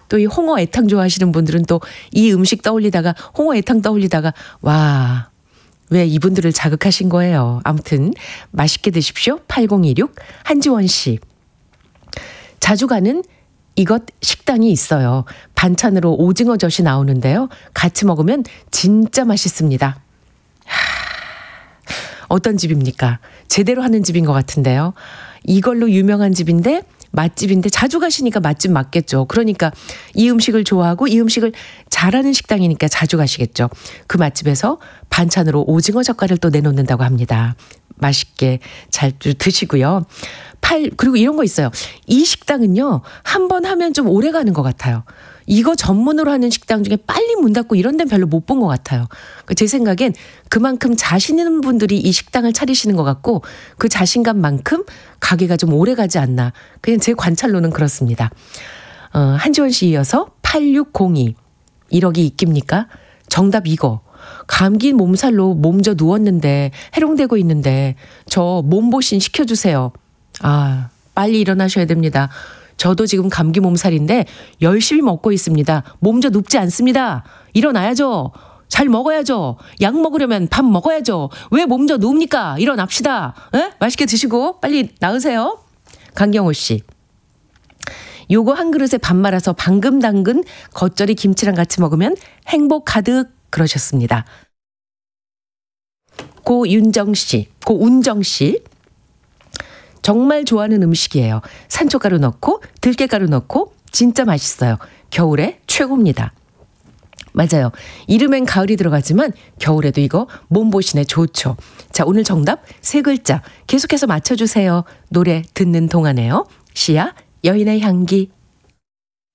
또 이 홍어 애탕 좋아하시는 분들은 또 이 음식 떠올리다가 홍어 애탕 떠올리다가 와, 왜 이분들을 자극하신 거예요. 아무튼 맛있게 드십시오. 8026 한지원 씨. 자주 가는 이것 식당이 있어요. 반찬으로 오징어젓이 나오는데요. 같이 먹으면 진짜 맛있습니다. 어떤 집입니까? 제대로 하는 집인 것 같은데요. 이걸로 유명한 집인데 맛집인데 자주 가시니까 맛집 맞겠죠. 그러니까 이 음식을 좋아하고 이 음식을 잘하는 식당이니까 자주 가시겠죠. 그 맛집에서 반찬으로 오징어 젓갈을 또 내놓는다고 합니다. 맛있게 잘 드시고요. 그리고 이런 거 있어요. 이 식당은요, 한 번 하면 좀 오래 가는 것 같아요. 이거 전문으로 하는 식당 중에 빨리 문 닫고 이런 데는 별로 못 본 것 같아요. 제 생각엔 그만큼 자신 있는 분들이 이 식당을 차리시는 것 같고 그 자신감만큼 가게가 좀 오래 가지 않나. 그냥 제 관찰로는 그렇습니다. 한지원 씨 이어서 8602. 1억이 있깁니까? 정답 이거. 감기 몸살로 몸져 누웠는데 해롱되고 있는데 저 몸보신 시켜주세요. 아, 빨리 일어나셔야 됩니다. 저도 지금 감기 몸살인데 열심히 먹고 있습니다. 몸져 눕지 않습니다. 일어나야죠. 잘 먹어야죠. 약 먹으려면 밥 먹어야죠. 왜 몸져 누웁니까? 일어납시다. 에? 맛있게 드시고 빨리 나으세요. 강경호 씨. 요거 한 그릇에 밥 말아서 방금 담근 겉절이 김치랑 같이 먹으면 행복 가득 그러셨습니다. 고운정 씨. 정말 좋아하는 음식이에요. 산초가루 넣고 들깨가루 넣고 진짜 맛있어요. 겨울에 최고입니다. 맞아요. 이름엔 가을이 들어가지만 겨울에도 이거 몸보신에 좋죠. 자, 오늘 정답 3글자 계속해서 맞춰주세요. 노래 듣는 동안에요. 시야 여인의 향기.